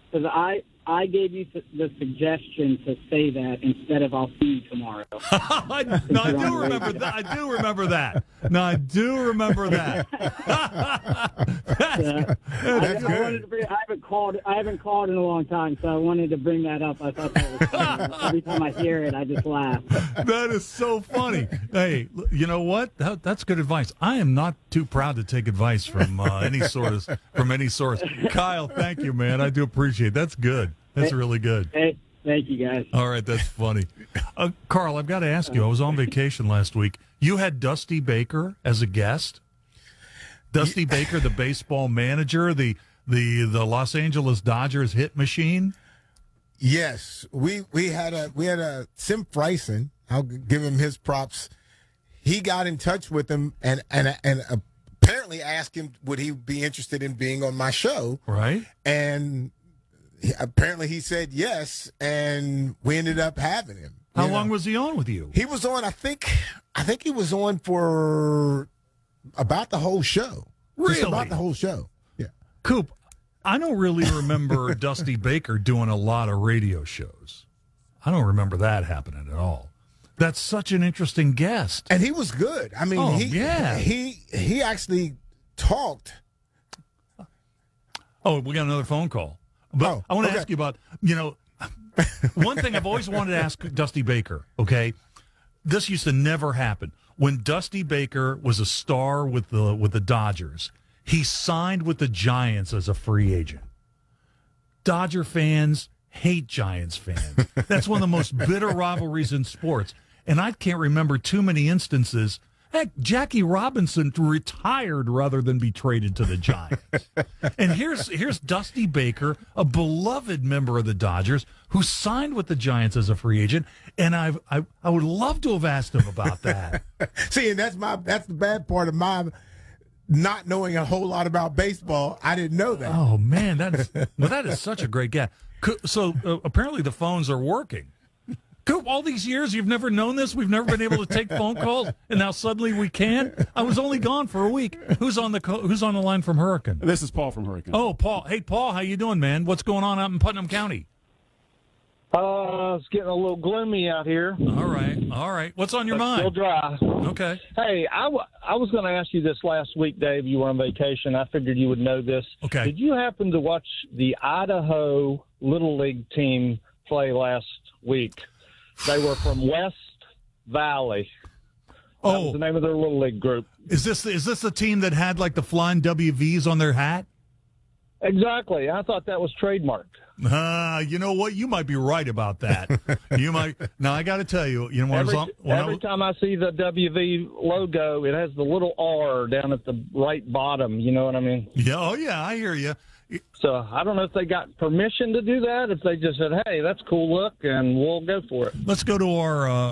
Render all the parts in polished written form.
because I gave you the suggestion to say that instead of "I'll see you tomorrow." No, I do remember that. I do remember that. No, I do remember that. I haven't called in a long time, so I wanted to bring that up. I thought that was funny. Every time I hear it, I just laugh. That is so funny. Hey, you know what? That's good advice. I am not too proud to take advice from any source. Kyle, thank you, man. I do appreciate it. That's good. That's really good. Hey, thank you, guys. All right, that's funny. Carl, I've got to ask you. I was on vacation last week. You had Dusty Baker as a guest. Dusty Baker, the baseball manager, the Los Angeles Dodgers hit machine. Yes, we had a Sim Bryson. I'll give him his props. He got in touch with him and apparently asked him would he be interested in being on my show. Right. And apparently he said yes, and we ended up having him. How long was he on with you? He was on, I think he was on for about the whole show. Really? Just about the whole show. Yeah. Coop, I don't really remember Dusty Baker doing a lot of radio shows. I don't remember that happening at all. That's such an interesting guest. And he was good. I mean, he actually talked. Oh, we got another phone call. But I want to ask you about, one thing I've always wanted to ask Dusty Baker, okay? This used to never happen. When Dusty Baker was a star with the Dodgers, he signed with the Giants as a free agent. Dodger fans hate Giants fans. That's one of the most bitter rivalries in sports. And I can't remember too many instances. Heck, Jackie Robinson retired rather than be traded to the Giants. And here's Dusty Baker, a beloved member of the Dodgers, who signed with the Giants as a free agent. And I would love to have asked him about that. See, and that's the bad part of my not knowing a whole lot about baseball. I didn't know that. Oh man, that is such a great guy. So apparently the phones are working. Coop, all these years you've never known this? We've never been able to take phone calls, and now suddenly we can? I was only gone for a week. Who's on the line from Hurricane? This is Paul from Hurricane. Oh, Paul. Hey, Paul, how you doing, man? What's going on out in Putnam County? It's getting a little gloomy out here. All right. What's on your mind? Still dry. Okay. Hey, I was going to ask you this last week, Dave. You were on vacation. I figured you would know this. Okay. Did you happen to watch the Idaho Little League team play last week? They were from West Valley. That was the name of their Little League group. Is this the team that had like the flying WVs on their hat? Exactly. I thought that was trademarked. You know what? You might be right about that. You might. Now I got to tell you, every time I see the WV logo, it has the little R down at the right bottom. You know what I mean? Yeah. Oh yeah, I hear you. So I don't know if they got permission to do that. If they just said, "Hey, that's a cool look," and we'll go for it. Let's go to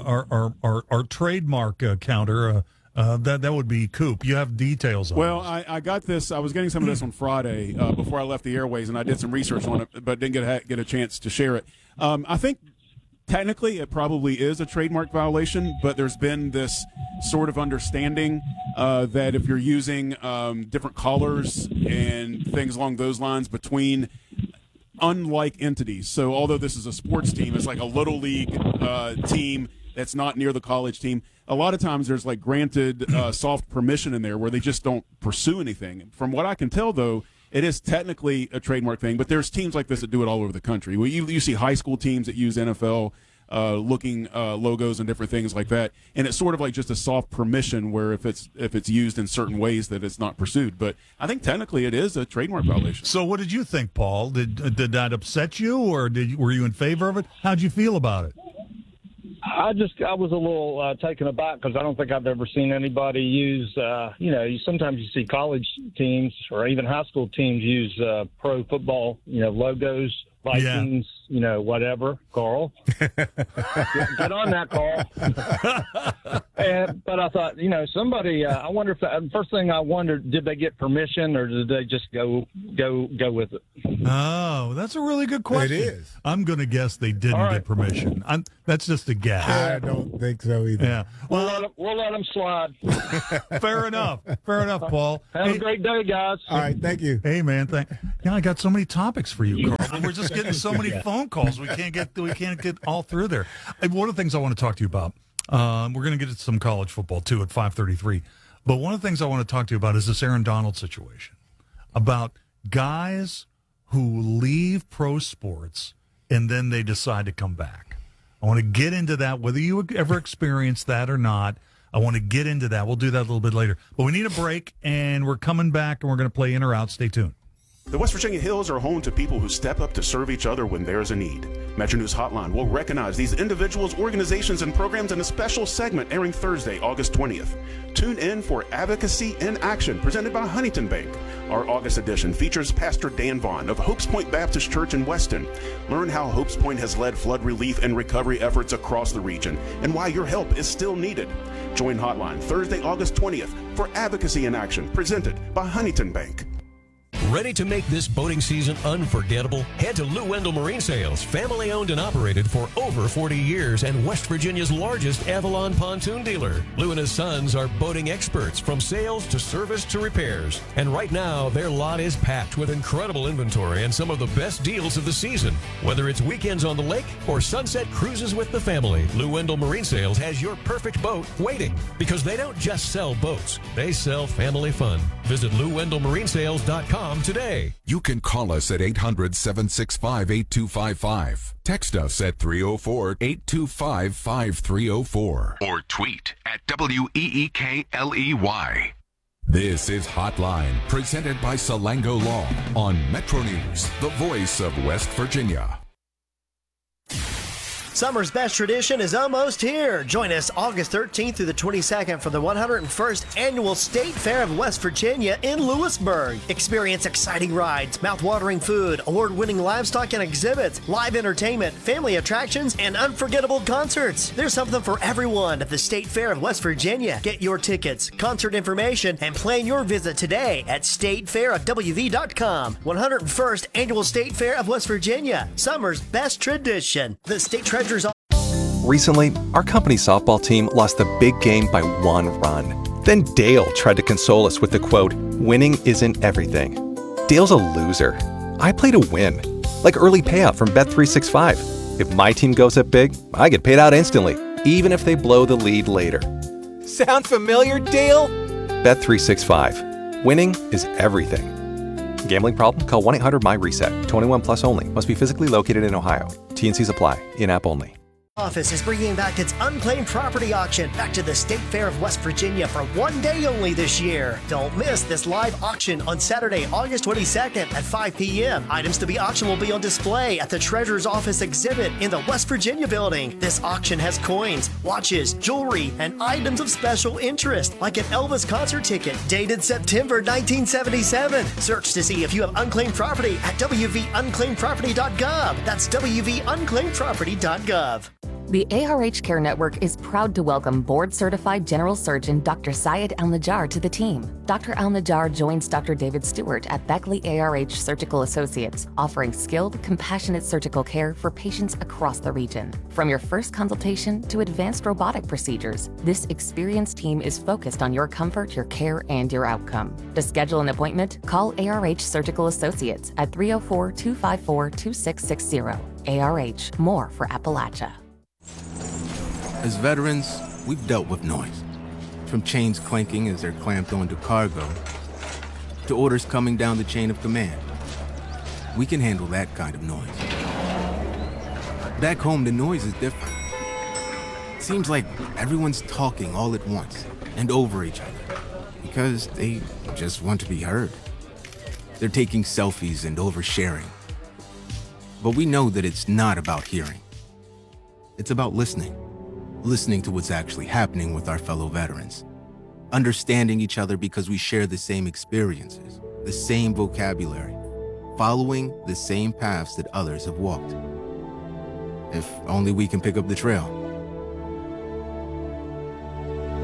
our trademark counter. That would be Coop. You have details on Well, this. I got this. I was getting some of this on Friday before I left the airways, and I did some research on it, but didn't get a chance to share it. I think technically it probably is a trademark violation, but there's been this sort of understanding that if you're using different colors and things along those lines between unlike entities. So although this is a sports team, it's like a little league team that's not near the college team. A lot of times there's like granted soft permission in there where they just don't pursue anything. From what I can tell, though, it is technically a trademark thing, but there's teams like this that do it all over the country. You see high school teams that use NFL looking logos and different things like that, and it's sort of like just a soft permission where if it's used in certain ways that it's not pursued. But I think technically it is a trademark violation. So what did you think, Paul? Did that upset you, or were you in favor of it? How'd you feel about it? I was a little taken aback because I don't think I've ever seen anybody use, sometimes you see college teams or even high school teams use pro football, logos, Vikings, whatever. Carl. Get on that, Carl. But I thought, somebody. I wonder if the first thing I wondered, did they get permission or did they just go with it? Oh, that's a really good question. It is. I'm going to guess they didn't get permission. That's just a guess. I don't think so either. Yeah. We'll let them slide. Fair enough. Fair enough, Paul. Have a great day, guys. All right, thank you. Hey, man. I got so many topics for you, Carl. But we're just getting so many phone calls. We can't get all through there. One of the things I want to talk to you about. We're going to get to some college football too at 5:33. But one of the things I want to talk to you about is this Aaron Donald situation, about guys who leave pro sports and then they decide to come back. I want to get into that, whether you ever experienced that or not. I want to get into that. We'll do that a little bit later. But we need a break, and we're coming back, and we're going to play in or out. Stay tuned. The West Virginia Hills are home to people who step up to serve each other when there's a need. Metro News Hotline will recognize these individuals, organizations, and programs in a special segment airing Thursday, August 20th. Tune in for Advocacy in Action, presented by Huntington Bank. Our August edition features Pastor Dan Vaughn of Hopes Point Baptist Church in Weston. Learn how Hopes Point has led flood relief and recovery efforts across the region and why your help is still needed. Join Hotline Thursday, August 20th for Advocacy in Action, presented by Huntington Bank. Ready to make this boating season unforgettable? Head to Lou Wendell Marine Sales, family owned and operated for over 40 years and West Virginia's largest Avalon pontoon dealer. Lou and his sons are boating experts from sales to service to repairs. And right now, their lot is packed with incredible inventory and some of the best deals of the season. Whether it's weekends on the lake or sunset cruises with the family, Lou Wendell Marine Sales has your perfect boat waiting, because they don't just sell boats, they sell family fun. Visit LouWendellMarineSales.com today. You can call us at 800-765-8255. Text us at 304-825-5304. Or tweet at WEEKLEY. This is Hotline, presented by Salango Law on Metro News, the voice of West Virginia. Summer's best tradition is almost here. Join us August 13th through the 22nd for the 101st Annual State Fair of West Virginia in Lewisburg. Experience exciting rides, mouth-watering food, award-winning livestock and exhibits, live entertainment, family attractions, and unforgettable concerts. There's something for everyone at the State Fair of West Virginia. Get your tickets, concert information, and plan your visit today at statefairofwv.com. 101st Annual State Fair of West Virginia. Summer's best tradition. The State Treasurer's Recently, our company's softball team lost the big game by 1 run. Then Dale tried to console us with the quote, "Winning isn't everything." Dale's a loser. I play to win, like early payout from Bet365. If my team goes up big, I get paid out instantly, even if they blow the lead later. Sound familiar, Dale? Bet365. Winning is everything. Gambling problem? Call 1-800-MY-RESET. 21 plus only. Must be physically located in Ohio. T&Cs apply. In-app only. Office is bringing back its unclaimed property auction back to the State Fair of West Virginia for 1 day only this year. Don't miss this live auction on Saturday, August 22nd at 5 p.m. Items to be auctioned will be on display at the Treasurer's Office exhibit in the West Virginia building. This auction has coins, watches, jewelry, and items of special interest, like an Elvis concert ticket dated September 1977. Search to see if you have unclaimed property at wvunclaimedproperty.gov. That's wvunclaimedproperty.gov. The ARH Care Network is proud to welcome board-certified general surgeon Dr. Syed Al-Najjar to the team. Dr. Al-Najjar joins Dr. David Stewart at Beckley ARH Surgical Associates, offering skilled, compassionate surgical care for patients across the region. From your first consultation to advanced robotic procedures, this experienced team is focused on your comfort, your care, and your outcome. To schedule an appointment, call ARH Surgical Associates at 304-254-2660. ARH, more for Appalachia. As veterans, we've dealt with noise. From chains clanking as they're clamped onto cargo, to orders coming down the chain of command. We can handle that kind of noise. Back home, the noise is different. It seems like everyone's talking all at once and over each other because they just want to be heard. They're taking selfies and oversharing. But we know that it's not about hearing. It's about listening. Listening to what's actually happening with our fellow veterans. Understanding each other because we share the same experiences, the same vocabulary, following the same paths that others have walked. If only we can pick up the trail.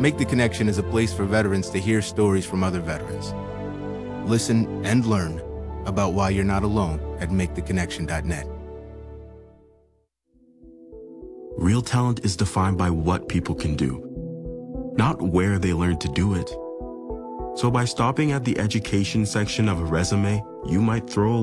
Make the Connection is a place for veterans to hear stories from other veterans. Listen and learn about why you're not alone at maketheconnection.net. Real talent is defined by what people can do, not where they learn to do it. So by stopping at the education section of a resume, you might throw